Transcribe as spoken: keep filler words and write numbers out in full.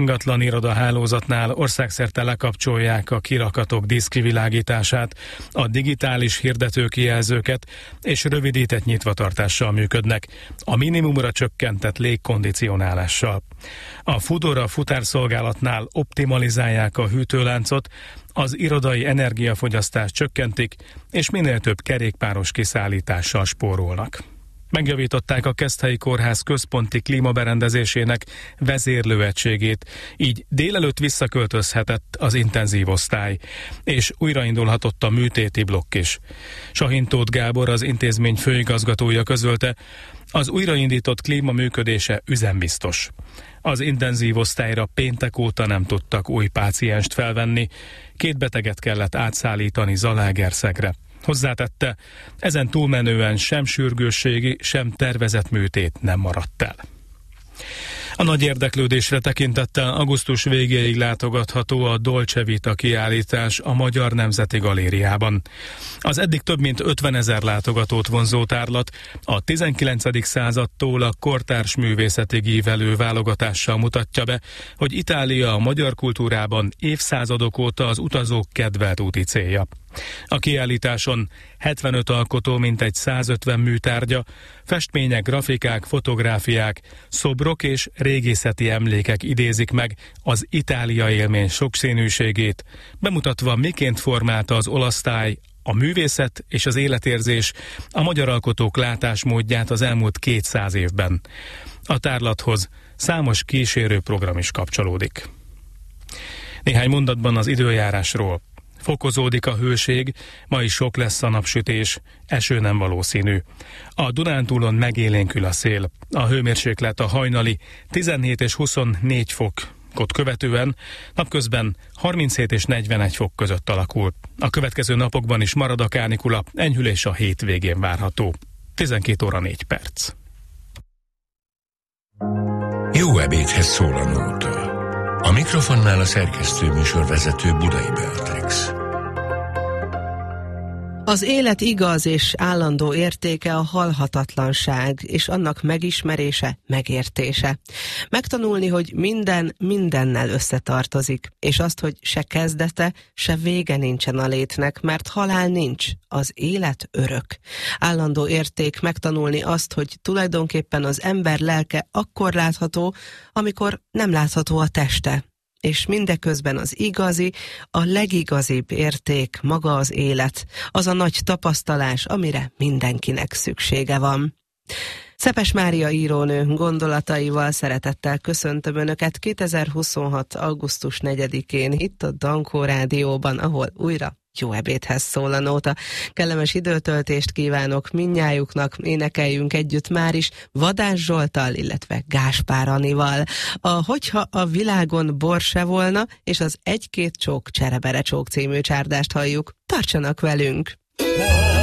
ingatlan irodahálózatnál országszerte lekapcsolják a kirakatok diszkivilágítását, a digitális hirdetőkijelzőket és rövidített nyitvatartással működnek, a minimumra csökkentett légkondicionálással. A Foodora futárszolgálatnál optimalizálják a hűtőláncot, az irodai energiafogyasztást csökkentik, és minél több kerékpáros kiszállítással spórolnak. Megjavították a Keszthelyi Kórház központi klímaberendezésének vezérlőegységét, így délelőtt visszaköltözhetett az intenzív osztály, és újraindulhatott a műtéti blokk is. Sahin Tóth Gábor, az intézmény főigazgatója közölte, az újraindított klíma működése üzembiztos. Az intenzív osztályra péntek óta nem tudtak új pácienst felvenni, két beteget kellett átszállítani Zalaegerszegre. Hozzátette, ezen túlmenően sem sürgősségi, sem tervezett műtét nem maradt el. A nagy érdeklődésre tekintettel augusztus végéig látogatható a Dolce Vita kiállítás a Magyar Nemzeti Galériában. Az eddig több mint ötvenezer látogatót vonzó tárlat a tizenkilencedik századtól a kortárs művészetig ívelő válogatással mutatja be, hogy Itália a magyar kultúrában évszázadok óta az utazók kedvelt úti célja. A kiállításon hetvenöt alkotó mintegy százötven műtárgya, festmények, grafikák, fotográfiák, szobrok és régészeti emlékek idézik meg az Itália élmény sokszínűségét, bemutatva miként formálta az olasztáj, a művészet és az életérzés a magyar alkotók látásmódját az elmúlt kétszáz évben. A tárlathoz számos kísérő program is kapcsolódik. Néhány mondatban az időjárásról. Fokozódik a hőség, ma is sok lesz a napsütés, eső nem valószínű. A Dunántúlon megélénkül a szél. A hőmérséklet a hajnali tizenhét és huszonnégy fokot követően napközben harminchét és negyvenegy fok között alakul. A következő napokban is marad a kánikula, enyhülés a hétvégén várható. tizenkét óra négy perc. Jó ebédhez szól a nóta. A mikrofonnál a szerkesztő műsorvezető Budai Beatrix. Az élet igaz és állandó értéke a halhatatlanság, és annak megismerése, megértése. Megtanulni, hogy minden mindennel összetartozik, és azt, hogy se kezdete, se vége nincsen a létnek, mert halál nincs, az élet örök. Állandó érték megtanulni azt, hogy tulajdonképpen az ember lelke akkor látható, amikor nem látható a teste. És mindeközben az igazi, a legigazibb érték maga az élet, az a nagy tapasztalás, amire mindenkinek szüksége van. Szepes Mária írónő gondolataival szeretettel köszöntöm Önöket kétezer-huszonhat. augusztus negyedikén itt a Dankó Rádióban, ahol újra jó ebédhez szól a nóta. Kellemes időtöltést kívánok mindnyájuknak, énekeljünk együtt már is Vadász Zsolttal, illetve Gáspár Anival. A Hogyha a világon bor se volna, és az Egy-két csók cserebere csók című csárdást halljuk. Tartsanak velünk!